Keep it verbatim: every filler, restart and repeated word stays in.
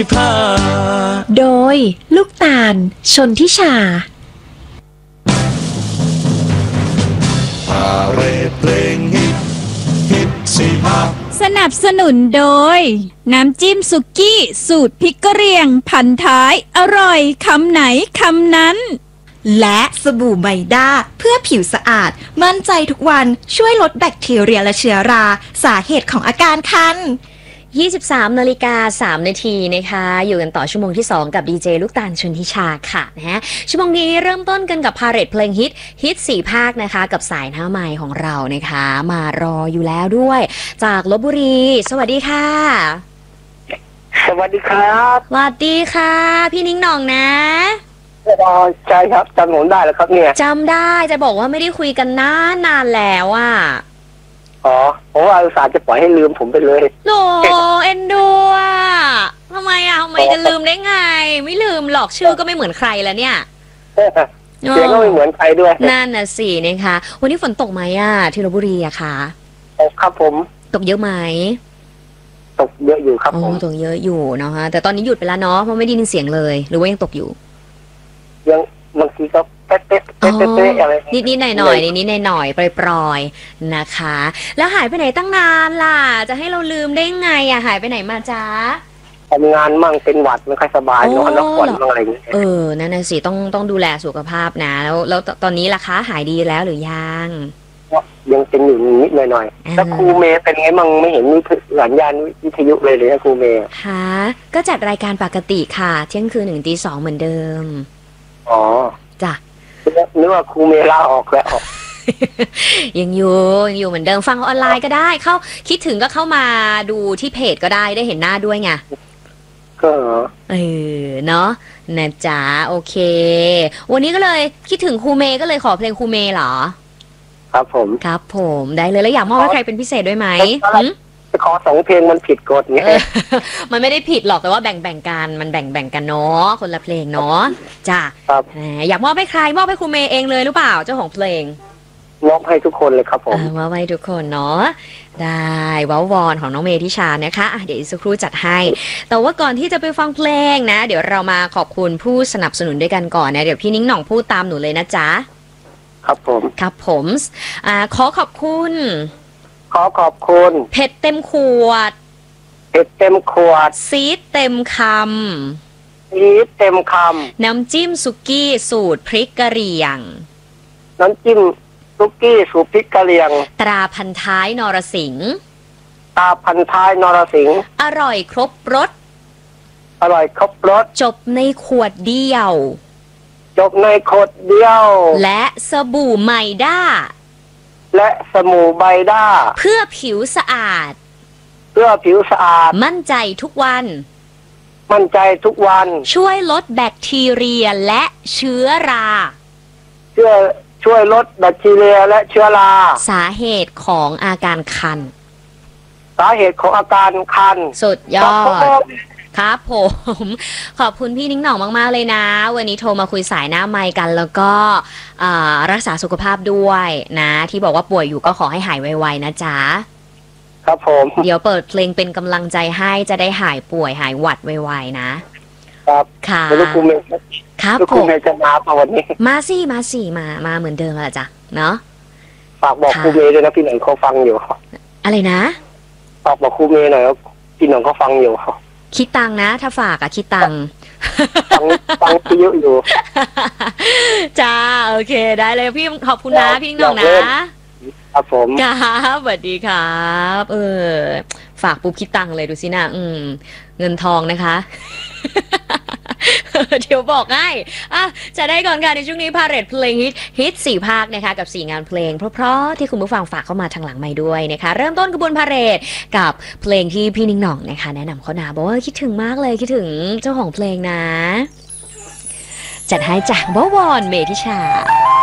โดยลูกตาลชนทิชาพาเรดเพลงฮิตฮิตสี่ภาคสนับสนุนโดยน้ำจิ้มสุกี้สูตรพริกกะเหรี่ยงพันท้ายอร่อยคำไหนคำนั้นและสบู่ไบด้าเพื่อผิวสะอาดมั่นใจทุกวันช่วยลดแบคทีเรียและเชื้อราสาเหตุของอาการคันยี่สิบสามนาฬิกาสามนาทีนะคะอยู่กันต่อชั่วโมงที่สองกับดีเจลูกตาลชนทิชาค่ะนะฮะชั่วโมงนี้เริ่มต้นกันกับพาเหรดเพลงฮิตฮิตสี่ภาคนะคะกับสายหน้าไมค์ของเรานะคะมารออยู่แล้วด้วยจากลพบุรีสวัสดีค่ะสวัสดีครับสวัสดีค่ะพี่นิ้งหน่องนะใช่ครับจำผมได้แล้วครับเนี่ยจำได้จะบอกว่าไม่ได้คุยกันนานนานแล้วอ่ะอ๋อผมว่าอุตส่าห์จะปล่อยให้ลืมผมไปเลยโหเอ็นดูอ่ะทำไมอ่ะทำไมจะลืมได้ไงไม่ลืมหรอกชื่อก็ไม่เหมือนใครแล้วเนี่ยเสียงก็ไม่เหมือนใครด้วยนั่นน่ะสินะคะวันนี้ฝนตกไหมอ่ะที่ลพบุรีอะคะตกครับผมตกเยอะไหมตกเยอะอยู่ครับผมตกเยอะอยู่เนาะแต่ตอนนี้หยุดไปแล้วเนาะเพราะไม่ได้ยินเสียงเลยหรือว่ายังตกอยู่ยังบางทีก็เป๊ะเป๊ะเป๊ะเป๊ะอะไรนิดนิดหน่อยหน่อยนิดนิดหน่อยหน่อยปล่อยปล่อยนะคะแล้วหายไปไหนตั้งนานล่ะจะให้เราลืมได้ไงอ่ะหายไปไหนมาจ๊ะทำงานมั่งเป็นหวัดไม่ค่อยสบายนอนพักผ่อนมั่งอะไรอย่างเงี้ยเออนั่นน่ะสิต้องต้องดูแลสุขภาพนะแล้วแล้วตอนนี้ล่ะคะหายดีแล้วหรือยังยังเป็นอยู่นิดหน่อยหน่อยแล้วครูเมย์เป็นไงมั่งไม่เห็นมีสัญญาณวิทยุเลยเลยนะครูเมย์ค่ะก็จัดรายการปกติค่ะเที่ยงคืนหนึ่งตีสองเหมือนเดิมอ๋อจ้ะนึกว่าครูเมย์ลาออกแล้วยังอยู่ยังอยู่เหมือนเดิมฟังออนไลน์ก็ได้เข้าคิดถึงก็เข้ามาดูที่เพจก็ได้ได้เห็นหน้าด้วยไงก็เออเนาะนะจ๊ะโอเควันนี้ก็เลยคิดถึงครูเมย์ก็เลยขอเพลงครูเมย์เหรอครับผมครับผมได้เลยแล้วอยากมอบให้ใครเป็นพิเศษด้วยไหมจะขอสองเพลงมันผิดกฎไงมันไม่ได้ผิดหรอกแต่ว่าแบ่งแบ่งกันมันแบ่งแบ่งกันเนาะคนละเพลงเนาะจ้ะอยากมอบให้ใครมอบให้ครูเมย์เองเลยหรือเปล่าเจ้าของเพลงมอบให้ทุกคนเลยครับผมมอบให้ทุกคนเนาะได้ว้าวอนของน้องเมย์ทิชานะคะเดี๋ยวอีกสักครู่จัดให้แต่ว่าก่อนที่จะไปฟังเพลงนะเดี๋ยวเรามาขอบคุณผู้สนับสนุนด้วยกันก่อนนะเดี๋ยวพี่นิ้งหน่องพูดตามหนูเลยนะจ๊ะครับผมครับผมอ่าขอขอบคุณขอขอบคุณเผ็ดเต็มขวดเผ็ดเต็มขวดซีดเต็มคำซีดเต็มคำน้ำจิ้มสุกี้สูตรพริกกะเหรี่ยงน้ำจิ้มสุกี้สูตรพริกกะเหรี่ยงตราพันท้ายนรสิงห์ตราพันท้ายนรสิงห์อร่อยครบรสอร่อยครบรสจบในขวดเดียวจบในขวดเดียวและสบู่ไมด้าและสบู่ไบด้าเพื่อผิวสะอาดเพื่อผิวสะอาดมั่นใจทุกวันมั่นใจทุกวันช่วยลดแบคทีเรียและเชื้อราช่วยช่วยลดแบคทีเรียและเชื้อราสาเหตุของอาการคันสาเหตุของอาการคันสุดยอดครับผมขอบคุณพี่นิ้งหน่องมากๆเลยนะวันนี้โทรมาคุยสายหน้าไมค์กันแล้วก็รักษาสุขภาพด้วยนะที่บอกว่าป่วยอยู่ก็ขอให้หายไวๆนะจ๊ะครับผมเดี๋ยวเปิดเพลงเป็นกำลังใจให้จะได้หายป่วยหายหวัดไวๆนะครับค่ะลูกคุณเมย์ครับลูกคุณเมย์จะมาป่ะวันนี้มาสิมาสิมามาเหมือนเดิมอะจ้ะเนาะฝากบอกครูเมย์ด้วยนะพี่หน่องเขาฟังอยู่อะไรนะฝากบอกครูเมย์หน่อยว่าพี่หน่องเขาฟังอยู่คิดตังนะถ้าฝากอะคิดตังฟังฟังเยอะอยู่จ้าโอเคได้เลยพี่ขอบคุณนะพี่หน่องนะครับผมครับสวัสดีครับเออฝากปุ๊บคิดตังเลยดูสินะอืมเงินทองนะคะเดี๋ยวบอกให้อ่ะจะได้ก่อนกันในช่วงนี้พาเหรดเพลงฮิตฮิตสี่ภาคนะคะกับสี่งานเพลงเพราะๆที่คุณผู้ฟังฝากเข้ามาทางหลังไมค์ด้วยนะคะเริ่มต้นกระบวนพาเหรดกับเพลงที่พี่นิ้งหน่องนะคะแนะนำเขานาบอกว่าคิดถึงมากเลยคิดถึงเจ้าของเพลงนะจัดให้จากบวรเมธิชา